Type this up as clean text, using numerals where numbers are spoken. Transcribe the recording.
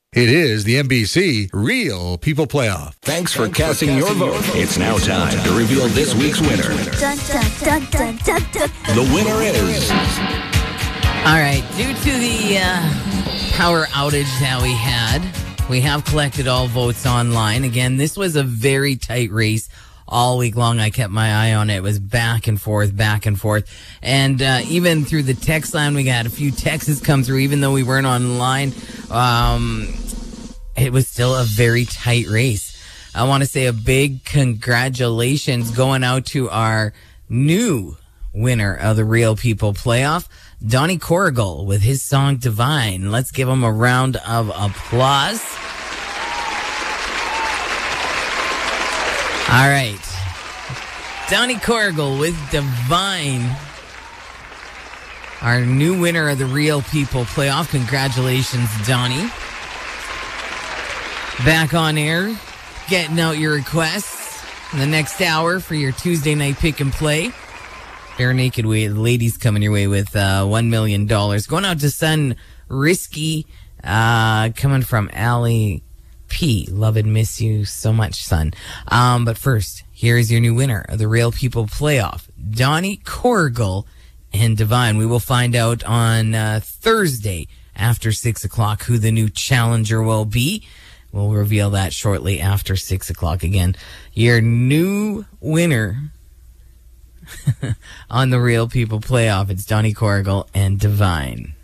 It is the NBC Real People Playoff. Thanks for casting your vote. It's now time to reveal this week's winner. Dun, dun, dun, dun, dun, dun. The winner is... All right, due to the power outage that we have collected all votes online. Again, this was a very tight race. All week long, I kept my eye on it. It was back and forth. And even through the text line, we got a few texts come through, even though we weren't online. It was still a very tight race. I want to say a big congratulations going out to our new winner of the Real People Playoff, Donnie Corrigal, with his song Divine. Let's give him a round of applause. All right. Donnie Corrigal with Divine, our new winner of the Real People Playoff. Congratulations, Donnie. Back on air, getting out your requests in the next hour for your Tuesday night pick and play. Bare Naked Way, the ladies coming your way with $1 million. Going out to Sun Risky, coming from Allie P. Love and miss you so much, son. But first, here is your new winner of the Real People Playoff, Donnie Corrigal and Divine. We will find out on Thursday after 6 o'clock who the new challenger will be. We'll reveal that shortly after 6 o'clock. Again, your new winner on the Real People Playoff. It's Donnie Corrigal and Divine.